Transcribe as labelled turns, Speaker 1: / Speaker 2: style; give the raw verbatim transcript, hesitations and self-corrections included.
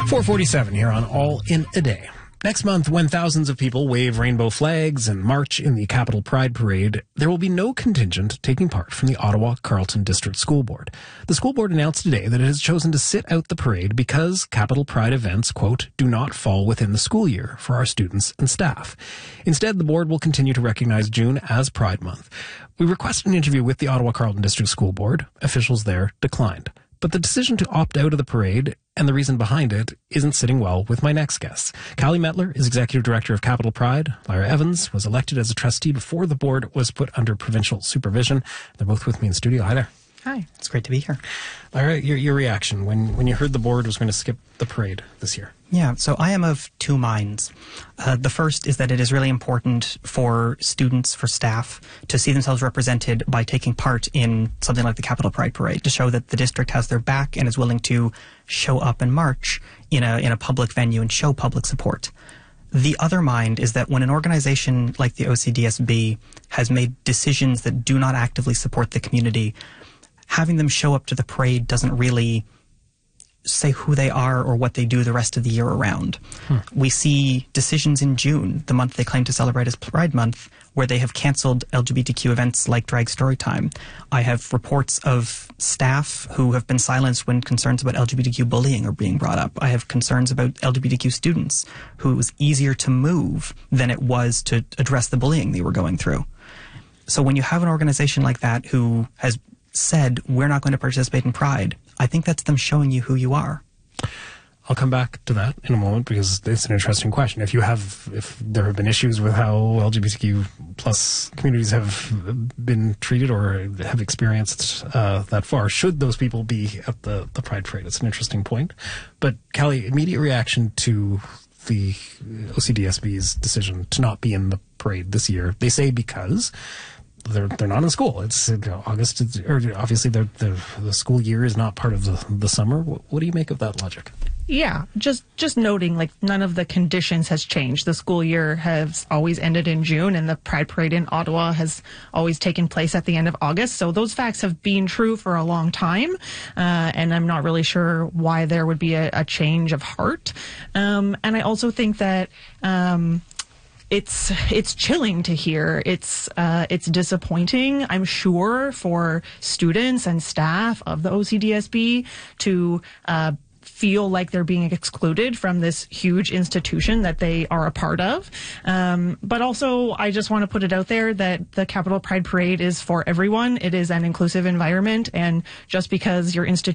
Speaker 1: four forty-seven here on All in a Day. Next month, when thousands of people wave rainbow flags and march in the Capitol Pride Parade, there will be no contingent taking part from the Ottawa-Carleton District School Board. The school board announced today that it has chosen to sit out the parade because Capitol Pride events, quote, do not fall within the school year for our students and staff. Instead, the board will continue to recognize June as Pride Month. We requested an interview with the Ottawa-Carleton District School Board. Officials there declined. But the decision to opt out of the parade and the reason behind it isn't sitting well with my next guests. Callie Mettler is Executive Director of Capitol Pride. Lyra Evans was elected as a trustee before the board was put under provincial supervision. They're both with me in studio. Hi there.
Speaker 2: Hi. It's great to be here.
Speaker 1: Lyra, your, your reaction when, when you heard the board was going to skip the parade this year?
Speaker 2: Yeah, so I am of two minds. Uh, the first is that it is really important for students, for staff, to see themselves represented by taking part in something like the Capitol Pride Parade, to show that the district has their back and is willing to show up and march in a in a public venue and show public support. The other mind is that when an organization like the O C D S B has made decisions that do not actively support the community, having them show up to the parade doesn't really say who they are or what they do the rest of the year around. Hmm. We see decisions in June, the month they claim to celebrate as Pride Month, where they have canceled L G B T Q events like Drag Storytime. I have reports of staff who have been silenced when concerns about L G B T Q bullying are being brought up. I have concerns about L G B T Q students who it was easier to move than it was to address the bullying they were going through. So when you have an organization like that who has said, we're not going to participate in Pride, I think that's them showing you who you are.
Speaker 1: I'll come back to that in a moment because it's an interesting question. If you have, if there have been issues with how L G B T Q plus communities have been treated or have experienced uh, that far, should those people be at the, the Pride Parade? It's an interesting point. But Callie, immediate reaction to the O C D S B's decision to not be in the parade this year. They say because They're they're not in school. It's you know, August, or obviously the the school year is not part of the the summer. What, what do you make of that logic?
Speaker 3: Yeah, just just noting, like, none of the conditions has changed. The school year has always ended in June, and the Pride Parade in Ottawa has always taken place at the end of August. So those facts have been true for a long time, uh, and I'm not really sure why there would be a, a change of heart. Um, and I also think that Um, It's it's chilling to hear. It's uh, it's disappointing, I'm sure, for students and staff of the O C D S B to uh, feel like they're being excluded from this huge institution that they are a part of. Um, but also, I just want to put it out there that the Capitol Pride Parade is for everyone. It is an inclusive environment, and just because your institution